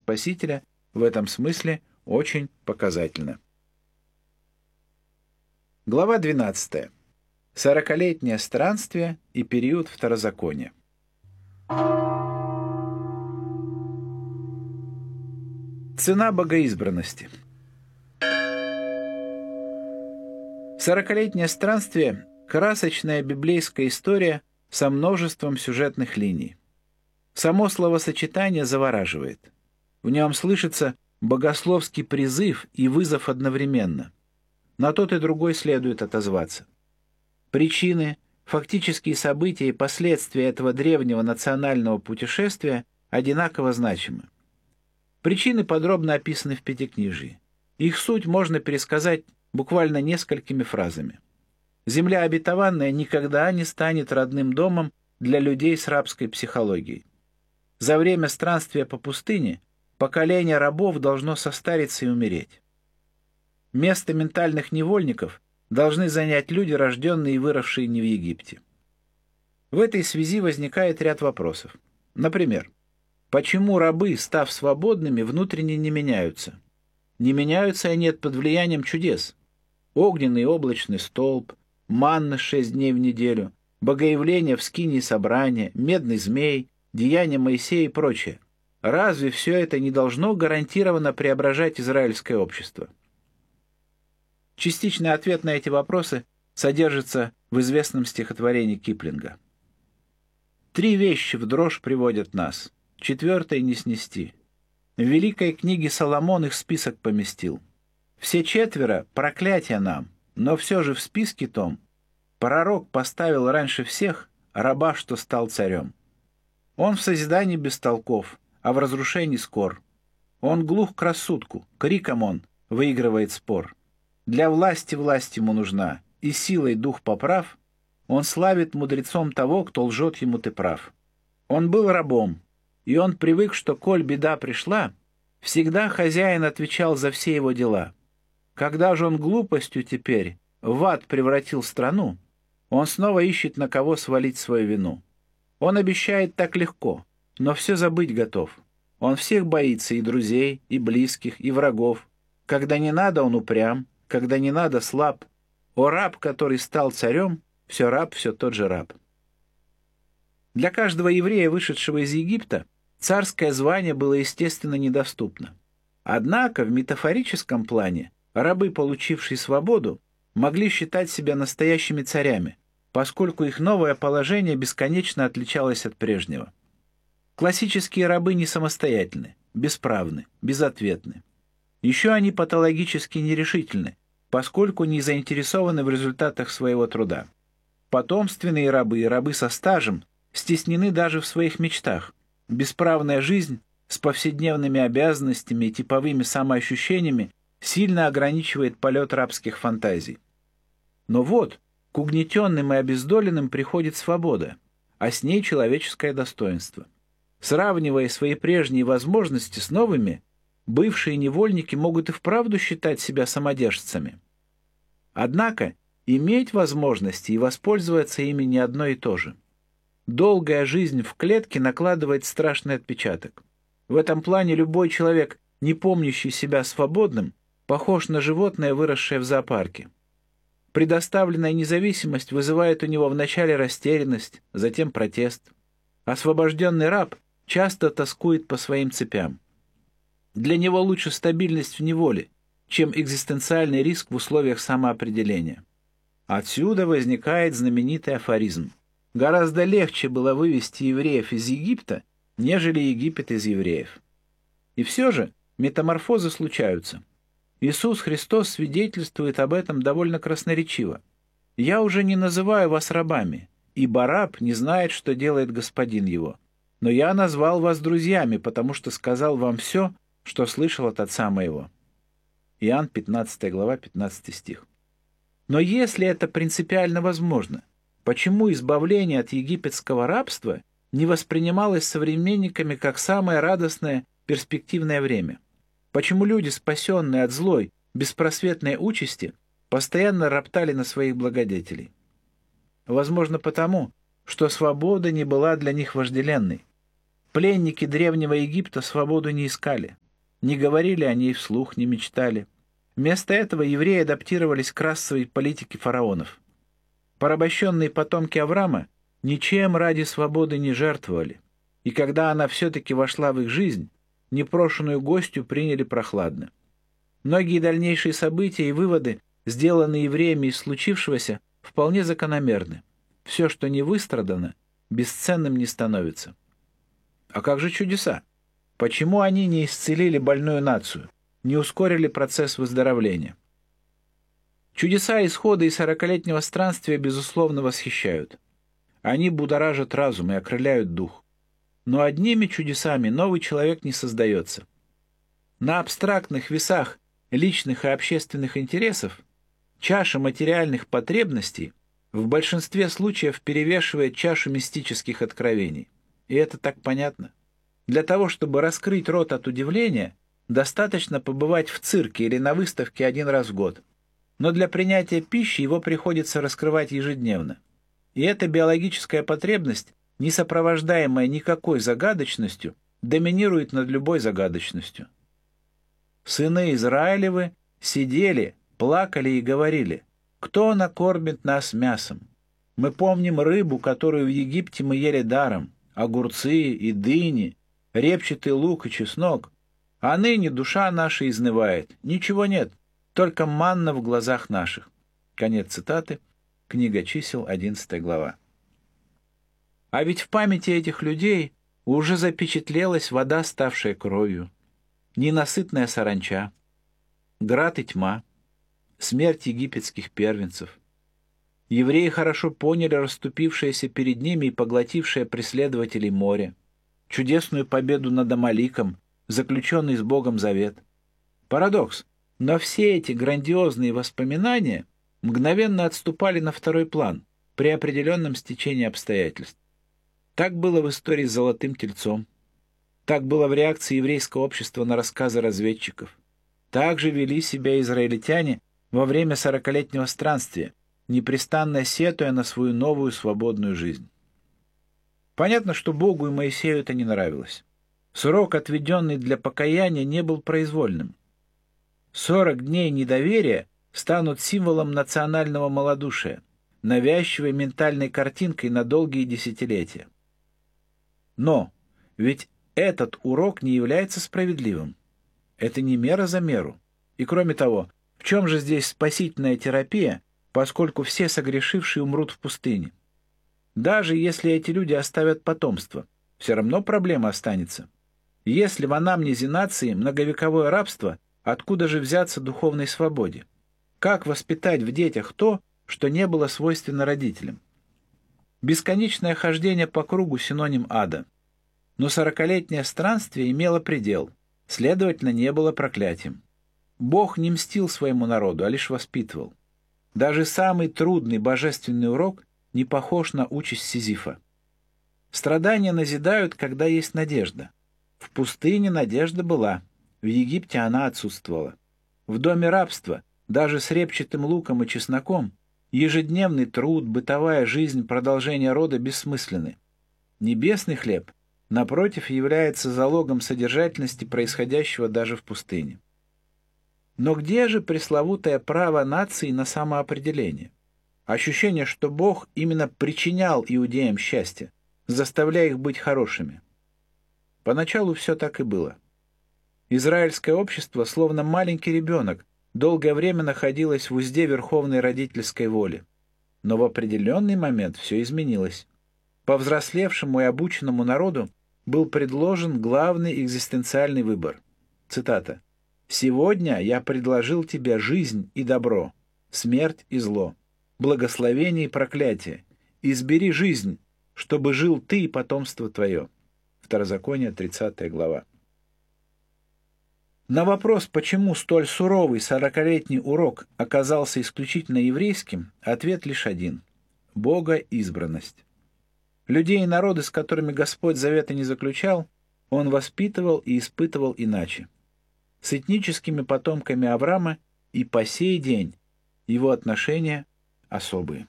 Спасителя в этом смысле очень показательна. Глава 12. Сорокалетнее странствие и период второзакония. Цена богоизбранности. Сорокалетнее странствие – красочная библейская история со множеством сюжетных линий. Само словосочетание завораживает. В нем слышится богословский призыв и вызов одновременно. На тот и другой следует отозваться. Причины, фактические события и последствия этого древнего национального путешествия одинаково значимы. Причины подробно описаны в Пятикнижии. Их суть можно пересказать буквально несколькими фразами. Земля обетованная никогда не станет родным домом для людей с рабской психологией. За время странствия по пустыне поколение рабов должно состариться и умереть. Место ментальных невольников должны занять люди, рожденные и выросшие не в Египте. В этой связи возникает ряд вопросов. Например, почему рабы, став свободными, внутренне не меняются? Не меняются они под влиянием чудес. Огненный и облачный столб, манна 6 дней в неделю, богоявление в скинии собрания, медный змей, деяния Моисея и прочее. Разве все это не должно гарантированно преображать израильское общество? Частичный ответ на эти вопросы содержится в известном стихотворении Киплинга. «Три вещи в дрожь приводят нас, четвертой не снести. В великой книге Соломон их список поместил. Все четверо — проклятие нам, но все же в списке том пророк поставил раньше всех раба, что стал царем. Он в созидании бестолков, а в разрушении скор. Он глух к рассудку, криком он выигрывает спор. Для власть ему нужна, и силой дух поправ, он славит мудрецом того, кто лжет ему ты прав. Он был рабом, и он привык, что, коль беда пришла, всегда хозяин отвечал за все его дела. Когда же он глупостью теперь в ад превратил страну, он снова ищет, на кого свалить свою вину. Он обещает так легко, но все забыть готов. Он всех боится, и друзей, и близких, и врагов. Когда не надо, он упрям, когда не надо, слаб. О раб, который стал царем, все раб, все тот же раб. Для каждого еврея, вышедшего из Египта, царское звание было, естественно, недоступно. Однако в метафорическом плане рабы, получившие свободу, могли считать себя настоящими царями, поскольку их новое положение бесконечно отличалось от прежнего. Классические рабы не самостоятельны, бесправны, безответны. Еще они патологически нерешительны, поскольку не заинтересованы в результатах своего труда. Потомственные рабы и рабы со стажем стеснены даже в своих мечтах. Бесправная жизнь с повседневными обязанностями и типовыми самоощущениями сильно ограничивает полет рабских фантазий. Но вот, к угнетенным и обездоленным приходит свобода, а с ней человеческое достоинство. Сравнивая свои прежние возможности с новыми, бывшие невольники могут и вправду считать себя самодержцами. Однако иметь возможности и воспользоваться ими не одно и то же. Долгая жизнь в клетке накладывает страшный отпечаток. В этом плане любой человек, не помнящий себя свободным, похож на животное, выросшее в зоопарке. Предоставленная независимость вызывает у него вначале растерянность, затем протест. Освобожденный раб часто тоскует по своим цепям. Для него лучше стабильность в неволе, чем экзистенциальный риск в условиях самоопределения. Отсюда возникает знаменитый афоризм. Гораздо легче было вывести евреев из Египта, нежели Египет из евреев. И все же метаморфозы случаются. Иисус Христос свидетельствует об этом довольно красноречиво. «Я уже не называю вас рабами, ибо раб не знает, что делает господин его. Но я назвал вас друзьями, потому что сказал вам все, что слышал от Отца моего». Иоанн 15 глава, 15 стих. Но если это принципиально возможно, почему избавление от египетского рабства не воспринималось современниками как самое радостное, перспективное время? Почему люди, спасенные от злой, беспросветной участи, постоянно роптали на своих благодетелей? Возможно, потому, что свобода не была для них вожделенной. Пленники Древнего Египта свободу не искали. Не говорили о ней вслух, не мечтали. Вместо этого евреи адаптировались к расовой политике фараонов. Порабощенные потомки Авраама ничем ради свободы не жертвовали, и когда она все-таки вошла в их жизнь, непрошенную гостью приняли прохладно. Многие дальнейшие события и выводы, сделанные евреями из случившегося, вполне закономерны. Все, что не выстрадано, бесценным не становится. А как же чудеса? Почему они не исцелили больную нацию, не ускорили процесс выздоровления? Чудеса исхода из 40-летнего странствия, безусловно, восхищают. Они будоражат разум и окрыляют дух. Но одними чудесами новый человек не создается. На абстрактных весах личных и общественных интересов чаша материальных потребностей в большинстве случаев перевешивает чашу мистических откровений. И это так понятно. Для того, чтобы раскрыть рот от удивления, достаточно побывать в цирке или на выставке один раз в год. Но для принятия пищи его приходится раскрывать ежедневно. И эта биологическая потребность, не сопровождаемая никакой загадочностью, доминирует над любой загадочностью. Сыны Израилевы сидели, плакали и говорили: «Кто накормит нас мясом? Мы помним рыбу, которую в Египте мы ели даром, огурцы и дыни, репчатый лук и чеснок. А ныне душа наша изнывает. Ничего нет, только манна в глазах наших». Конец цитаты. Книга чисел, 11 глава. А ведь в памяти этих людей уже запечатлелась вода, ставшая кровью, ненасытная саранча, град и тьма, смерть египетских первенцев. Евреи хорошо поняли расступившееся перед ними и поглотившее преследователей море, чудесную победу над Амаликом, заключенный с Богом завет. Парадокс, но все эти грандиозные воспоминания мгновенно отступали на второй план при определенном стечении обстоятельств. Так было в истории с Золотым Тельцом. Так было в реакции еврейского общества на рассказы разведчиков. Так же вели себя израильтяне во время 40-летнего странствия, непрестанно сетуя на свою новую свободную жизнь. Понятно, что Богу и Моисею это не нравилось. Срок, отведенный для покаяния, не был произвольным. 40 дней недоверия станут символом национального малодушия, навязчивой ментальной картинкой на долгие десятилетия. Но ведь этот урок не является справедливым. Это не мера за меру. И кроме того, в чем же здесь спасительная терапия, поскольку все согрешившие умрут в пустыне? Даже если эти люди оставят потомство, все равно проблема останется. Если в анамнезе нации многовековое рабство, откуда же взяться духовной свободе? Как воспитать в детях то, что не было свойственно родителям? Бесконечное хождение по кругу — синоним ада. Но 40-летнее странствие имело предел, следовательно, не было проклятием. Бог не мстил своему народу, а лишь воспитывал. Даже самый трудный божественный урок не похож на участь Сизифа. Страдания назидают, когда есть надежда. В пустыне надежда была, в Египте она отсутствовала. В доме рабства, даже с репчатым луком и чесноком, ежедневный труд, бытовая жизнь, продолжение рода бессмысленны. Небесный хлеб, напротив, является залогом содержательности происходящего даже в пустыне. Но где же пресловутое право нации на самоопределение? Ощущение, что Бог именно причинял иудеям счастье, заставляя их быть хорошими. Поначалу все так и было. Израильское общество, словно маленький ребенок, долгое время находилось в узде верховной родительской воли. Но в определенный момент все изменилось. Повзрослевшему и обученному народу был предложен главный экзистенциальный выбор. Цитата. «Сегодня я предложил тебе жизнь и добро, смерть и зло, благословение и проклятие. Избери жизнь, чтобы жил ты и потомство твое». Второзаконие, 30 глава. На вопрос, почему столь суровый 40-летний урок оказался исключительно еврейским, ответ лишь один – богоизбранность. Людей и народы, с которыми Господь завета не заключал, Он воспитывал и испытывал иначе. С этническими потомками Авраама и по сей день его отношения особые.